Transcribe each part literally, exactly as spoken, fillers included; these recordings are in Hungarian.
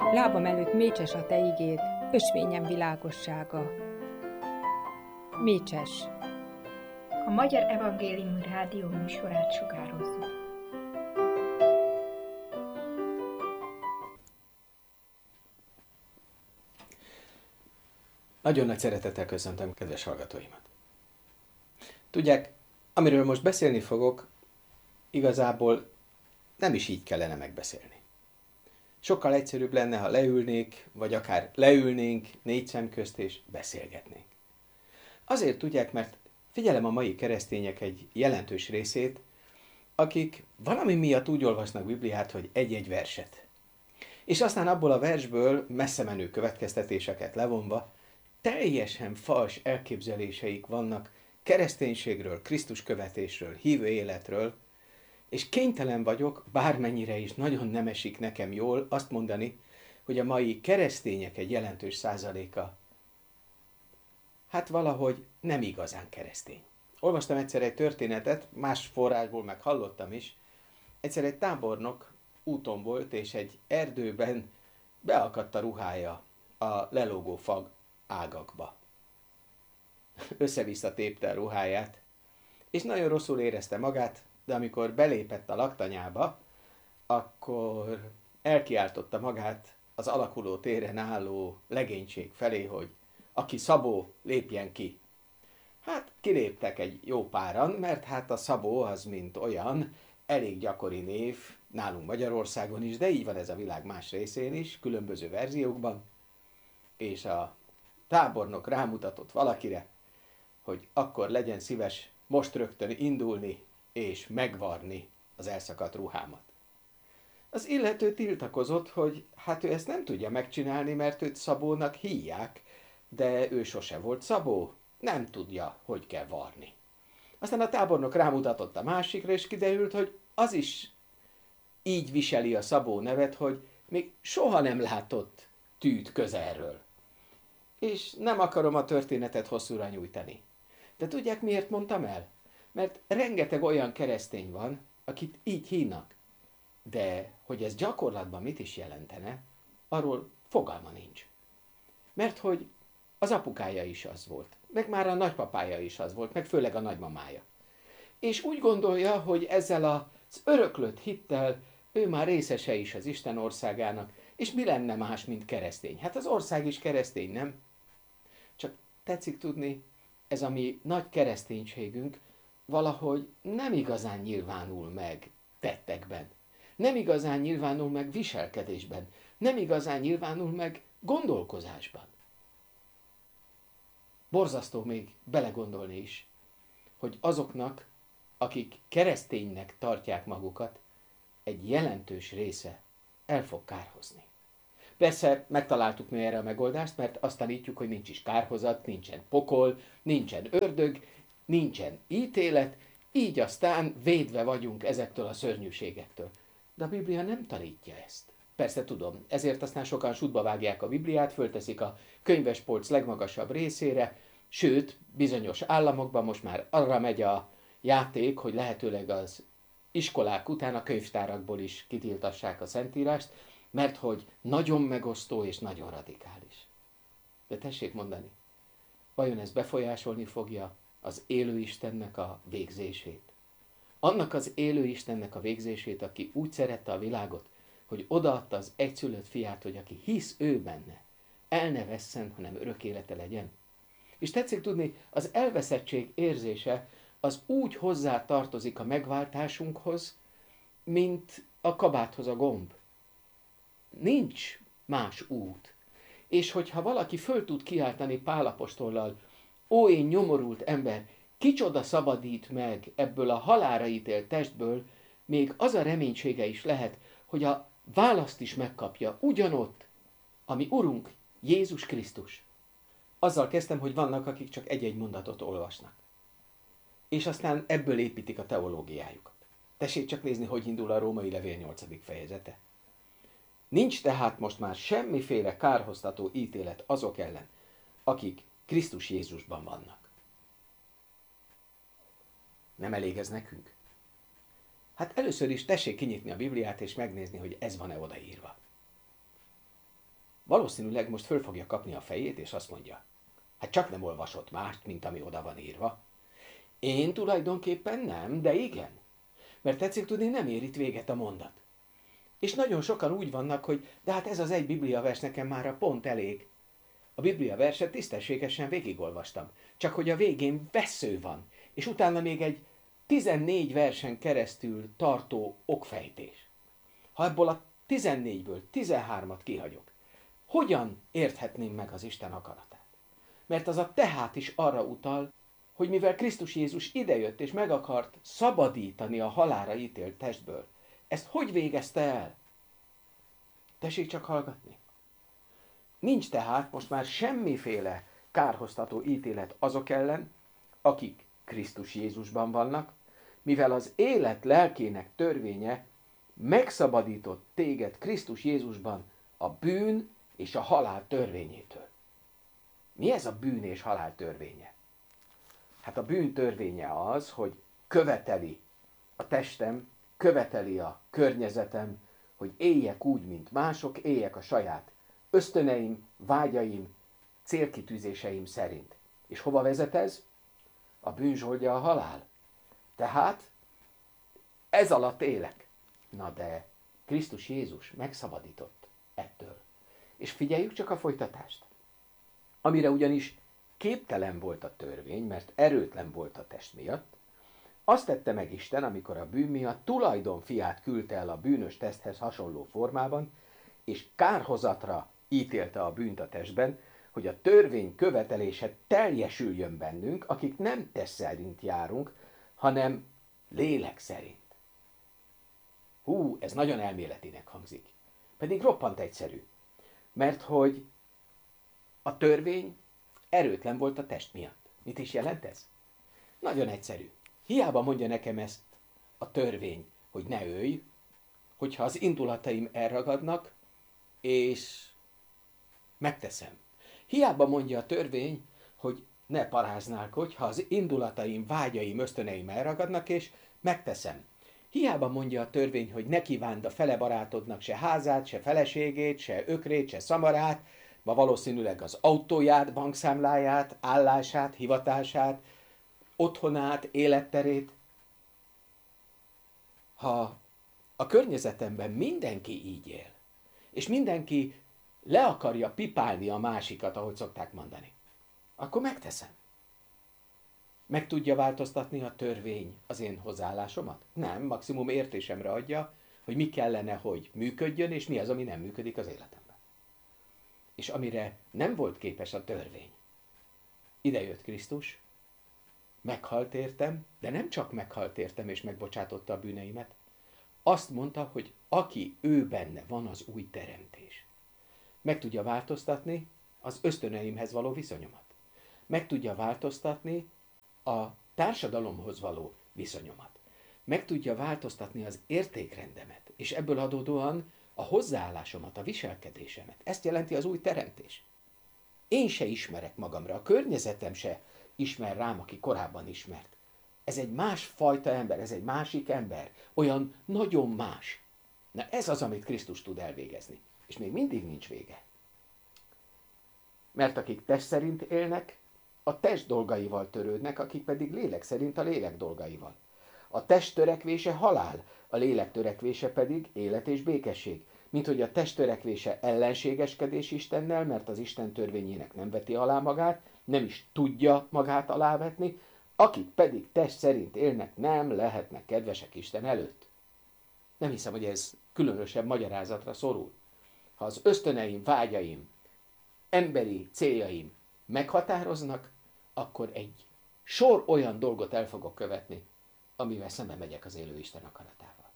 Lábam előtt mécses a te igéd, ösvényem világossága. Mécses. A Magyar Evangélium Rádió műsorát sugározzuk. Nagyon nagy szeretettel köszöntöm kedves hallgatóimat. Tudják, amiről most beszélni fogok, igazából nem is így kellene megbeszélni. Sokkal egyszerűbb lenne, ha leülnék, vagy akár leülnénk négy szem közt és beszélgetnénk. Azért tudják, mert figyelem a mai keresztények egy jelentős részét, akik valami miatt úgy olvasnak Bibliát, hogy egy-egy verset. És aztán abból a versből messze menő következtetéseket levonva, teljesen fals elképzeléseik vannak kereszténységről, Krisztus követésről, hívő életről, és kénytelen vagyok, bármennyire is nagyon nem esik nekem jól azt mondani, hogy a mai keresztények egy jelentős százaléka hát valahogy nem igazán keresztény. Olvastam egyszer egy történetet, más forrásból meg hallottam is. Egyszer egy tábornok úton volt, és egy erdőben beakadt a ruhája a lelógó fag ágakba. Össze-vissza tépte a ruháját, és nagyon rosszul érezte magát, de amikor belépett a laktanyába, akkor elkiáltotta magát az alakuló téren álló legénység felé, hogy aki Szabó, lépjen ki. Hát kiléptek egy jó páran, mert hát a Szabó az mint olyan elég gyakori név nálunk Magyarországon is, de így van ez a világ más részén is, különböző verziókban, és a tábornok rámutatott valakire, hogy akkor legyen szíves most rögtön indulni és megvarni az elszakadt ruhámat. Az illető tiltakozott, hogy hát ő ezt nem tudja megcsinálni, mert őt Szabónak hívják, de ő sose volt Szabó, nem tudja, hogy kell varni. Aztán a tábornok rámutatott a másikra, és kiderült, hogy az is így viseli a Szabó nevet, hogy még soha nem látott tűt közelről. És nem akarom a történetet hosszúra nyújtani. De tudják, miért mondtam el? Mert rengeteg olyan keresztény van, akit így hívnak. De hogy ez gyakorlatban mit is jelentene, arról fogalma nincs. Mert hogy az apukája is az volt, meg már a nagypapája is az volt, meg főleg a nagymamája. És úgy gondolja, hogy ezzel az öröklött hittel ő már részese is az Isten országának, és mi lenne más, mint keresztény? Hát az ország is keresztény, nem? Csak tetszik tudni, ez a mi nagy kereszténységünk valahogy nem igazán nyilvánul meg tettekben. Nem igazán nyilvánul meg viselkedésben. Nem igazán nyilvánul meg gondolkozásban. Borzasztó még belegondolni is, hogy azoknak, akik kereszténynek tartják magukat, egy jelentős része el fog kárhozni. Persze megtaláltuk mi erre a megoldást, mert azt tanítjuk, hogy nincs is kárhozat, nincsen pokol, nincsen ördög, nincsen ítélet, így aztán védve vagyunk ezektől a szörnyűségektől. De a Biblia nem tanítja ezt. Persze tudom, ezért aztán sokan sútba vágják a Bibliát, fölteszik a könyvespolc legmagasabb részére, sőt, bizonyos államokban most már arra megy a játék, hogy lehetőleg az iskolák után a könyvtárakból is kitiltassák a Szentírást, mert hogy nagyon megosztó és nagyon radikális. De tessék mondani, vajon ez befolyásolni fogja az élő Istennek a végzését? Annak az élő Istennek a végzését, aki úgy szerette a világot, hogy odaadta az egyszülött fiát, hogy aki hisz ő benne, el ne vesszen, hanem örök élete legyen. És tetszik tudni, az elveszettség érzése az úgy hozzá tartozik a megváltásunkhoz, mint a kabáthoz a gomb. Nincs más út. És hogyha valaki föl tud kiáltani Pál apostollal, ó, én nyomorult ember, kicsoda szabadít meg ebből a halálra ítélt testből, még az a reménysége is lehet, hogy a választ is megkapja ugyanott, ami Urunk Jézus Krisztus. Azzal kezdtem, hogy vannak, akik csak egy-egy mondatot olvasnak. És aztán ebből építik a teológiájukat. Tessék csak nézni, hogy indul a Római levél nyolcadik fejezete. Nincs tehát most már semmiféle kárhoztató ítélet azok ellen, akik Krisztus Jézusban vannak. Nem elég ez nekünk? Hát először is tessék kinyitni a Bibliát és megnézni, hogy ez van-e odaírva. valószínűleg most föl fogja kapni a fejét, és azt mondja, hát csak nem olvasott mást, mint ami oda van írva. Én tulajdonképpen nem, de igen. Mert tetszik tudni, nem ér itt véget a mondat. És nagyon sokan úgy vannak, hogy de hát ez az egy bibliavers nekem már a pont elég. A bibliaverset tisztességesen végigolvastam, csak hogy a végén vesző van, és utána még egy tizennégy versen keresztül tartó okfejtés. Ha ebből a tizennégyből tizenhármat kihagyok, hogyan érthetném meg az Isten akaratát? Mert az a tehát is arra utal, hogy mivel Krisztus Jézus idejött és meg akart szabadítani a halálra ítélt testből, ezt hogy végezte el? Tessék csak hallgatni. Nincs tehát most már semmiféle kárhoztató ítélet azok ellen, akik Krisztus Jézusban vannak, mivel az élet lelkének törvénye megszabadított téged Krisztus Jézusban a bűn és a halál törvényétől. Mi ez a bűn és halál törvénye? Hát a bűn törvénye az, hogy követeli a testem, követeli a környezetem, hogy éljek úgy, mint mások, éljek a saját ösztöneim, vágyaim, célkitűzéseim szerint. És hova vezet ez? A bűn zsoldja a halál. Tehát ez alatt élek. Na de Krisztus Jézus megszabadított ettől. És figyeljük csak a folytatást. Amire ugyanis képtelen volt a törvény, mert erőtlen volt a test miatt, azt tette meg Isten, amikor a bűn miatt tulajdon fiát küldte el a bűnös testhez hasonló formában, és kárhozatra ítélte a bűnt a testben, hogy a törvény követelése teljesüljön bennünk, akik nem test szerint járunk, hanem lélek szerint. Hú, ez nagyon elméletinek hangzik. Pedig roppant egyszerű. Mert hogy a törvény erőtlen volt a test miatt. Mit is jelent ez? Nagyon egyszerű. Hiába mondja nekem ezt a törvény, hogy ne ölj, hogyha az indulataim elragadnak, és megteszem. Hiába mondja a törvény, hogy ne paráználkodj, ha az indulataim, vágyaim, ösztöneim elragadnak, és megteszem. Hiába mondja a törvény, hogy ne kívánd a fele barátodnak se házát, se feleségét, se ökrét, se szamarát, ma valószínűleg az autóját, bankszámláját, állását, hivatását, otthonát, életterét. Ha a környezetemben mindenki így él, és mindenki le akarja pipálni a másikat, ahogy szokták mondani, akkor megteszem. Meg tudja változtatni a törvény az én hozzáállásomat? Nem, maximum értésemre adja, hogy mi kellene, hogy működjön, és mi az, ami nem működik az életemben. És amire nem volt képes a törvény. Ide jött Krisztus, meghalt értem, de nem csak meghalt értem, és megbocsátotta a bűneimet. Azt mondta, hogy aki ő benne van, az új teremtés. Meg tudja változtatni az ösztöneimhez való viszonyomat. Meg tudja változtatni a társadalomhoz való viszonyomat. Meg tudja változtatni az értékrendemet, és ebből adódóan a hozzáállásomat, a viselkedésemet. Ezt jelenti az új teremtés. Én se ismerek magamra, a környezetem se ismer rám, aki korábban ismert. Ez egy másfajta ember, ez egy másik ember, olyan nagyon más. Na ez az, amit Krisztus tud elvégezni. És még mindig nincs vége. Mert akik test szerint élnek, a test dolgaival törődnek, akik pedig lélek szerint a lélek dolgaival. A test törekvése halál, a lélek törekvése pedig élet és békesség. Mint hogy a test törekvése ellenségeskedés Istennel, mert az Isten törvényének nem veti alá magát, nem is tudja magát alávetni, akik pedig test szerint élnek, nem lehetnek kedvesek Isten előtt. Nem hiszem, hogy ez különösebb magyarázatra szorul. Ha az ösztöneim, vágyaim, emberi céljaim meghatároznak, akkor egy sor olyan dolgot el fogok követni, amivel szembe megyek az élő Isten akaratával.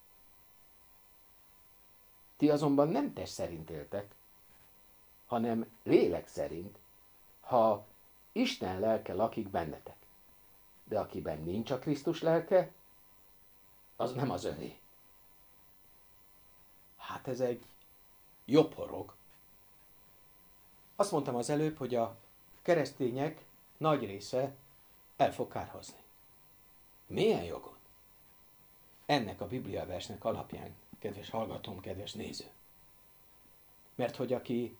Ti azonban nem test szerint éltek, hanem lélek szerint, ha Isten lelke lakik bennetek. De akiben nincs a Krisztus lelke, az nem az övé. Hát ez egy jobb horog. Azt mondtam az előbb, hogy a keresztények nagy része el fog kárhozni. Milyen jogon? Ennek a bibliaversnek alapján, kedves hallgatóm, kedves néző. Mert hogy aki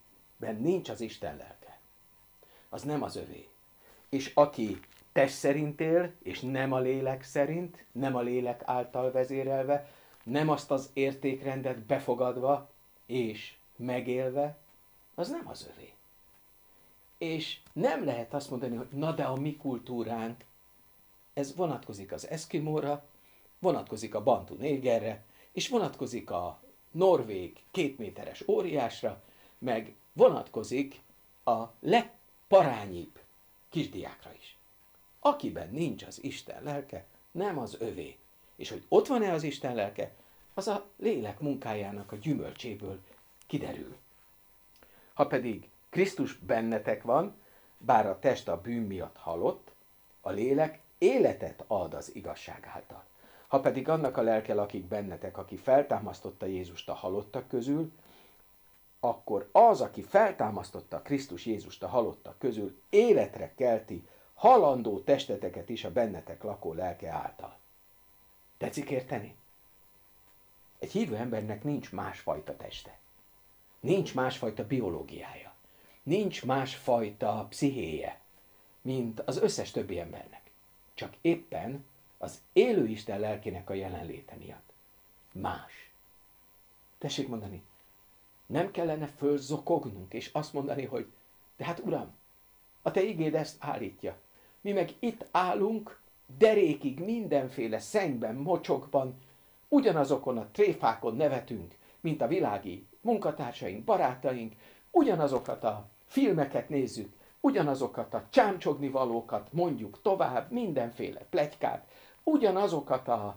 ben nincs az Isten lelke, az nem az övé. És aki test szerint él, és nem a lélek szerint, nem a lélek által vezérelve, nem azt az értékrendet befogadva és megélve, az nem az övé. És nem lehet azt mondani, hogy na de a mi kultúránk, ez vonatkozik az eszkimóra, vonatkozik a bantu négerre, és vonatkozik a norvég kétméteres óriásra, meg vonatkozik a legparányibb kisdiákra is. Akiben nincs az Isten lelke, nem az övé. És hogy ott van-e az Isten lelke, az a lélek munkájának a gyümölcséből kiderül. Ha pedig Krisztus bennetek van, bár a test a bűn miatt halott, a lélek életet ad az igazság által. Ha pedig annak a lelke lakik bennetek, aki feltámasztotta Jézust a halottak közül, akkor az, aki feltámasztotta Krisztus Jézust a halottak közül, életre kelti halandó testeteket is a bennetek lakó lelke által. Tetszik érteni? Egy hívő embernek nincs másfajta teste. Nincs másfajta biológiája. Nincs másfajta pszichéje, mint az összes többi embernek. Csak éppen az élő Isten lelkének a jelenléte miatt. Más. Tessék mondani, nem kellene fölzokognunk, és azt mondani, hogy de hát Uram, a Te igéd ezt állítja. Mi meg itt állunk, derékig mindenféle szennyben, mocsokban, ugyanazokon a tréfákon nevetünk, mint a világi munkatársaink, barátaink, ugyanazokat a filmeket nézzük, ugyanazokat a csámcsogni valókat mondjuk tovább, mindenféle pletykát, ugyanazokat a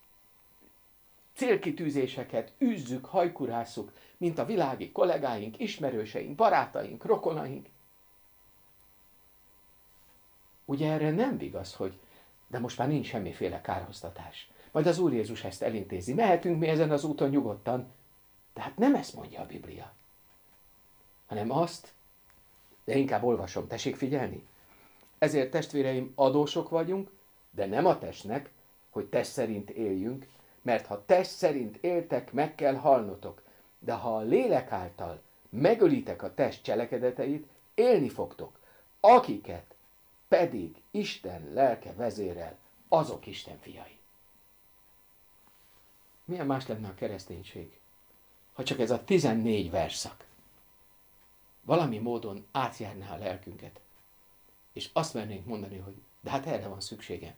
célkitűzéseket űzzük, hajkurásszuk, mint a világi kollégáink, ismerőseink, barátaink, rokonaink. Ugye erre nem igaz, hogy de most már nincs semmiféle kárhoztatás. Majd az Úr Jézus ezt elintézi. Mehetünk mi ezen az úton nyugodtan. De hát nem ezt mondja a Biblia. Hanem azt, de inkább olvasom, tessék figyelni. Ezért testvéreim, adósok vagyunk, de nem a testnek, hogy test szerint éljünk, mert ha test szerint éltek, meg kell halnotok. De ha a lélek által megölitek a test cselekedeteit, élni fogtok. Akiket pedig Isten lelke vezérel, azok Isten fiai. Milyen más lenne a kereszténység, ha csak ez a tizennégy verszak valami módon átjárná a lelkünket, és azt mernénk mondani, hogy de hát erre van szükségem.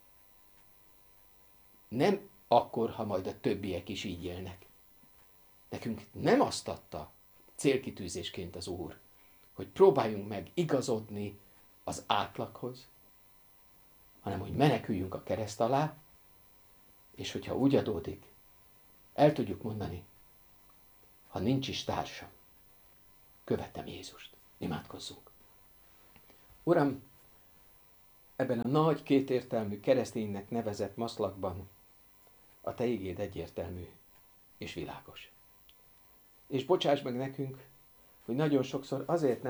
Nem akkor, ha majd a többiek is így élnek. Nekünk nem azt adta célkitűzésként az Úr, hogy próbáljunk meg igazodni az átlaghoz, hanem hogy meneküljünk a kereszt alá, és hogyha úgy adódik, el tudjuk mondani, ha nincs is társam, követem Jézust. Imádkozzunk. Uram, ebben a nagy kétértelmű kereszténynek nevezett maszlakban a Te igéd egyértelmű és világos. És bocsáss meg nekünk, hogy nagyon sokszor azért nem